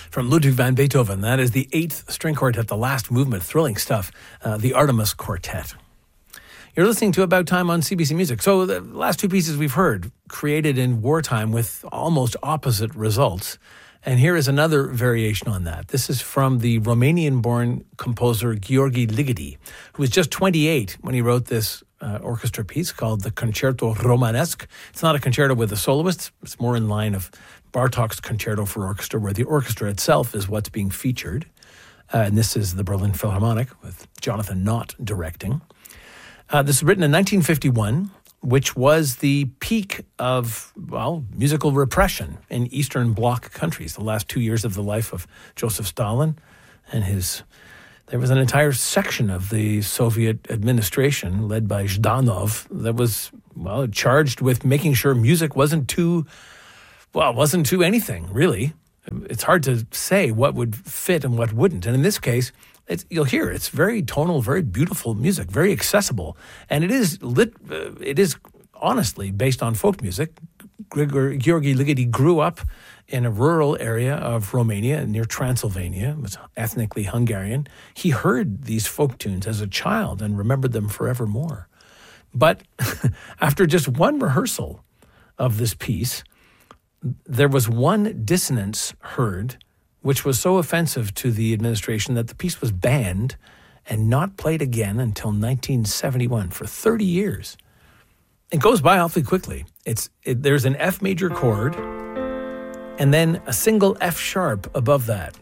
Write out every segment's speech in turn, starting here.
from Ludwig van Beethoven. That is the 8th string quartet, the last movement. Thrilling stuff. The Artemis Quartet. You're listening to About Time on CBC Music. So the last two pieces we've heard, created in wartime with almost opposite results. And here is another variation on that. This is from the Romanian-born composer Gheorghe Ligeti, who was just 28 when he wrote this orchestra piece called the Concerto Romanesque. It's not a concerto with a soloist. It's more in line of Bartók's Concerto for Orchestra, where the orchestra itself is what's being featured. And this is the Berlin Philharmonic with Jonathan Knott directing. This was written in 1951, which was the peak of, musical repression in Eastern Bloc countries, the last 2 years of the life of Joseph Stalin and there was an entire section of the Soviet administration led by Zhdanov that was, charged with making sure music wasn't too anything, really. It's hard to say what would fit and what wouldn't. And in this case, you'll hear it's very tonal, very beautiful music, very accessible. And it is honestly based on folk music. Gheorghe Ligeti grew up in a rural area of Romania near Transylvania. It was ethnically Hungarian. He heard these folk tunes as a child and remembered them forevermore. But after just one rehearsal of this piece, there was one dissonance heard, which was so offensive to the administration that the piece was banned and not played again until 1971, for 30 years. It goes by awfully quickly. There's an F major chord and then a single F sharp above that.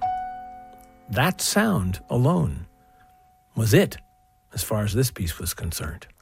That sound alone was it as far as this piece was concerned.